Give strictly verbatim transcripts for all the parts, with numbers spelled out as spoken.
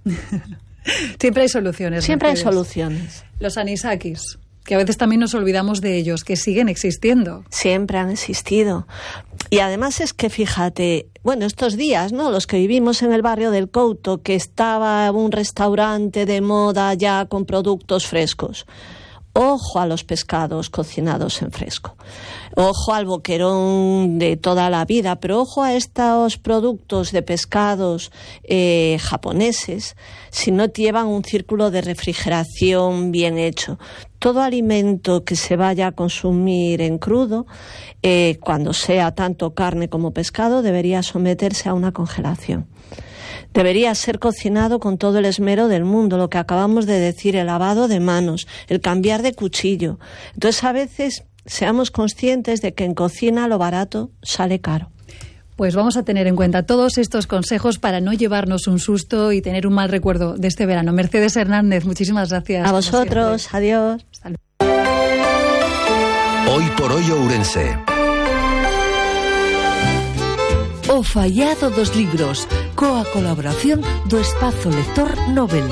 Siempre hay soluciones. Siempre Mercedes. hay soluciones. Los anisakis, que a veces también nos olvidamos de ellos, que siguen existiendo. Siempre han existido. Y además es que, fíjate, bueno, estos días, ¿no? Los que vivimos en el barrio del Couto, que estaba un restaurante de moda ya con productos frescos. Ojo a los pescados cocinados en fresco. Ojo al boquerón de toda la vida, pero ojo a estos productos de pescados eh, japoneses, si no llevan un círculo de refrigeración bien hecho. Todo alimento que se vaya a consumir en crudo, eh, cuando sea tanto carne como pescado, debería someterse a una congelación. Debería ser cocinado con todo el esmero del mundo, lo que acabamos de decir, el lavado de manos, el cambiar de cuchillo. Entonces, a veces, seamos conscientes de que en cocina lo barato sale caro. Pues vamos a tener en cuenta todos estos consejos para no llevarnos un susto y tener un mal recuerdo de este verano. Mercedes Hernández, muchísimas gracias. A vosotros, adiós. Salud. Hoy por hoy Ourense. O fallado dos libros, coa colaboración do Espazo Lector Nobel.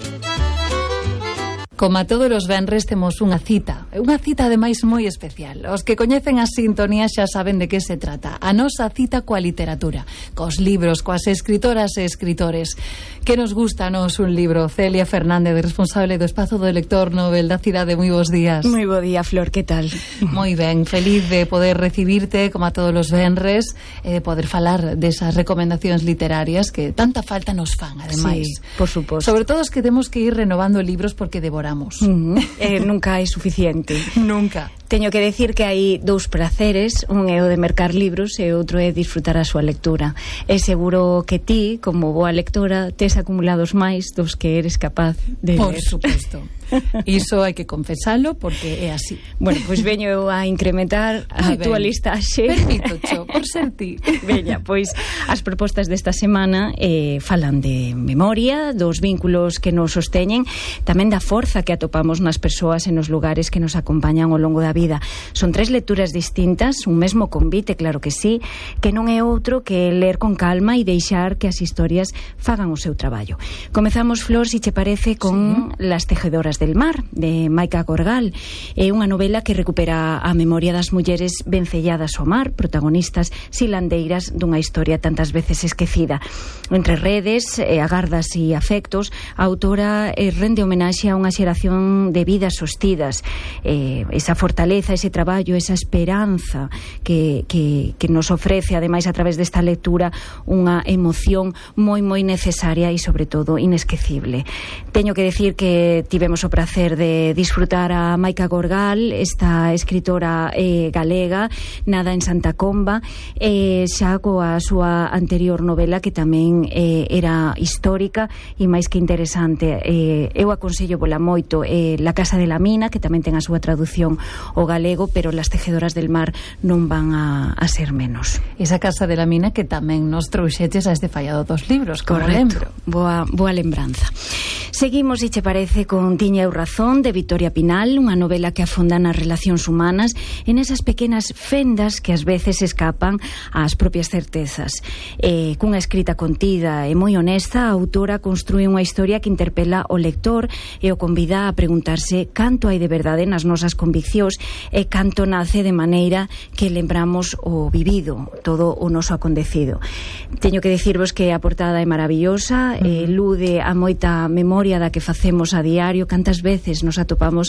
Como a todos os venres temos unha cita, unha cita ademais moi especial. Os que coñecen as sintonías xa saben de que se trata. A nosa cita coa literatura, cos libros, coas escritoras e escritores. Que nos gusta nos un libro? Celia Fernández, responsable do Espazo do Lector Nobel da cidade. Moi bons días. Moi bo día, Flor, que tal? Moi ben, feliz de poder recibirte como a todos os venres e de poder falar desas recomendacións literarias que tanta falta nos fan, ademais. Sí, por suposto. Sobre todo os que temos que ir renovando libros porque devoramos. Uh-huh. eh, nunca é suficiente. Nunca. Teño que decir que hai dous praceres, un é o de mercar libros e outro é disfrutar a súa lectura. É seguro que ti, como boa lectora, tes acumulados máis dos que eres capaz de Por ler. suposto. Iso hai que confesalo porque é así. Bueno, pois veño eu a incrementar a Muy túa ben. listaxe. Permito, cho, por ser ti. Veña, pois as propostas desta semana eh, falan de memoria, dos vínculos que nos sosteñen, tamén da forza que atopamos nas persoas e nos lugares que nos acompañan ao longo da vida. Son tres lecturas distintas, un mesmo convite, claro que sí, que non é outro que ler con calma e deixar que as historias fagan o seu traballo. Comezamos, Flor, si che parece, con sí. Las tejedoras del mar, de Maica Gorgal. É unha novela que recupera a memoria das mulleres vencelladas ao mar, protagonistas silandeiras dunha historia tantas veces esquecida. Entre redes, eh, agardas e afectos, a autora eh, rende homenaxe a unha xeración de vidas sostidas, eh, esa fortaleza, ese traballo, esa esperanza que, que, que nos ofrece, ademais, a través desta lectura, unha emoción moi, moi necesaria e, sobre todo, inesquecible. Teño que decir que tivemos o prazer de disfrutar a Maica Gorgal, esta escritora eh, galega, nada en Santa Comba, eh, xa coa súa anterior novela, que tamén eh, era histórica e máis que interesante. Eh, eu aconsello pola moito eh, La Casa de la Mina, que tamén ten a súa traducción ao galego, pero Las Tejedoras del Mar non van a, a ser menos. Esa Casa de la Mina que tamén nos trouxeches a este fallado dos libros, como lembro. Boa, boa lembranza. Seguimos, se che parece, con Tiña eu razón, de Victoria Pinal, unha novela que afonda nas relacións humanas, en esas pequenas fendas que ás veces escapan ás propias certezas. Eh, cunha escrita contida e moi honesta, a autora construe unha historia que interpela o lector e o convida a preguntarse canto hai de verdade nas nosas conviccións e canto nace de maneira que lembramos o vivido, todo o noso acontecido. Teño que dicirvos que a portada é maravillosa, eh, lude a moita memoria da que facemos a diario, cantas veces nos atopamos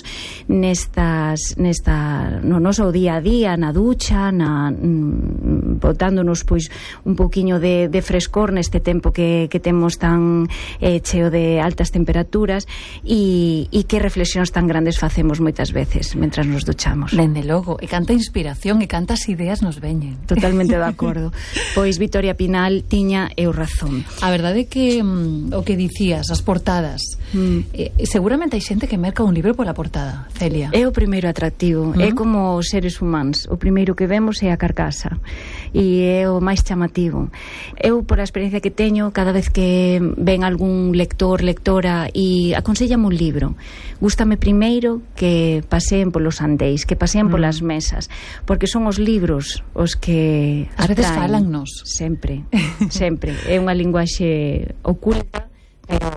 nestas, nesta, no noso día a día, na ducha, na, mm, botándonos pois un pouquiño de, de frescor neste tempo que, que temos tan eh, cheo de altas temperaturas e, e que reflexións tan grandes facemos moitas veces mentras nos duchamos. Dende logo, e canta inspiración e cantas ideas nos veñen. Totalmente de acordo. Pois Victoria Pinal, Tiña eu razón. A verdade é que mm, o que dicías, as portadas, mm. eh, seguramente hai xente que merca un libro pola portada, Celia. É o primeiro atractivo, mm. é como os seres humanos, o primeiro que vemos é a carcasa e é o máis chamativo. Eu, por a experiencia que teño, cada vez que ven algún lector, lectora e aconsellame un libro, gústame primeiro que paseen polos andéis, que paseen mm. polas mesas, porque son os libros os que ás veces falannos sempre, sempre. É unha linguaxe oculta, pero